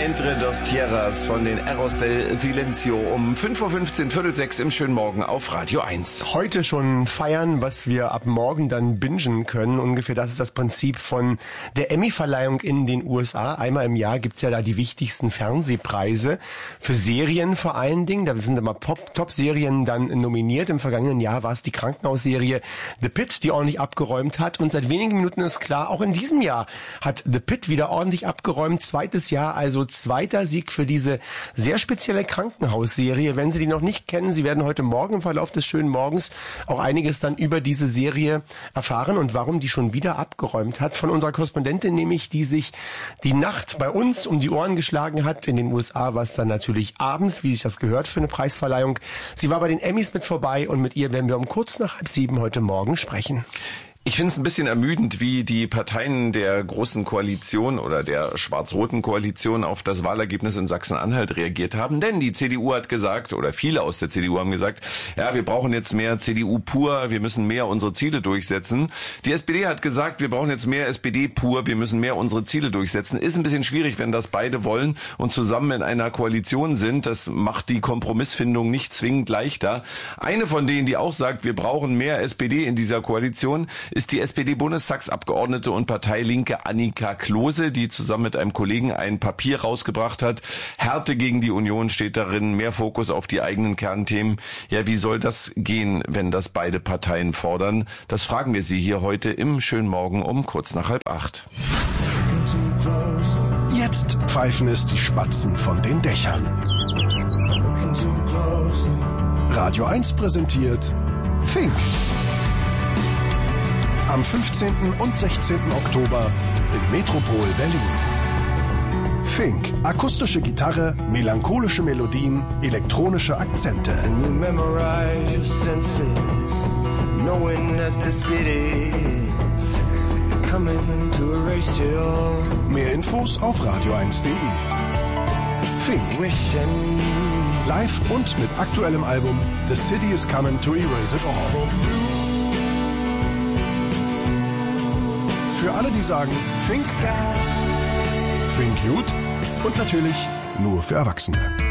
Entre dos Tierras von den Eros del Silencio um 5:15 Uhr, 5:45 im schönen Morgen auf Radio 1. Heute schon feiern, was wir ab morgen dann bingen können. Ungefähr das ist das Prinzip von der Emmy-Verleihung in den USA. Einmal im Jahr gibt's ja da die wichtigsten Fernsehpreise für Serien vor allen Dingen. Da sind immer Top-Serien dann nominiert. Im vergangenen Jahr war es die Krankenhausserie The Pitt, die ordentlich abgeräumt hat. Und seit wenigen Minuten ist klar, auch in diesem Jahr hat The Pitt wieder ordentlich abgeräumt. Zweites Jahr, also zweiter Sieg für diese sehr spezielle Krankenhausserie. Wenn Sie die noch nicht kennen, Sie werden heute Morgen im Verlauf des schönen Morgens auch einiges dann über diese Serie erfahren und warum die schon wieder abgeräumt hat. Von unserer Korrespondentin nämlich, die sich die Nacht bei uns um die Ohren geschlagen hat. In den USA war es dann natürlich abends, wie sich das gehört für eine Preisverleihung. Sie war bei den Emmys mit vorbei und mit ihr werden wir um kurz nach 6:30 heute Morgen sprechen. Ich finde es ein bisschen ermüdend, wie die Parteien der Großen Koalition oder der schwarz-roten Koalition auf das Wahlergebnis in Sachsen-Anhalt reagiert haben. Denn die CDU hat gesagt, oder viele aus der CDU haben gesagt, ja, wir brauchen jetzt mehr CDU pur, wir müssen mehr unsere Ziele durchsetzen. Die SPD hat gesagt, wir brauchen jetzt mehr SPD pur, wir müssen mehr unsere Ziele durchsetzen. Ist ein bisschen schwierig, wenn das beide wollen und zusammen in einer Koalition sind. Das macht die Kompromissfindung nicht zwingend leichter. Eine von denen, die auch sagt, wir brauchen mehr SPD in dieser Koalition, ist die SPD-Bundestagsabgeordnete und Parteilinke Annika Klose, die zusammen mit einem Kollegen ein Papier rausgebracht hat. Härte gegen die Union steht darin, mehr Fokus auf die eigenen Kernthemen. Ja, wie soll das gehen, wenn das beide Parteien fordern? Das fragen wir Sie hier heute im schönen Morgen um kurz nach 7:30. Jetzt pfeifen es die Spatzen von den Dächern. Radio 1 präsentiert Fink. Am 15. und 16. Oktober im Metropol Berlin. Fink. Akustische Gitarre, melancholische Melodien, elektronische Akzente. Mehr Infos auf radio1.de. Fink. Live und mit aktuellem Album The City is Coming to Erase It All. Für alle, die sagen Fink gut und natürlich nur für Erwachsene.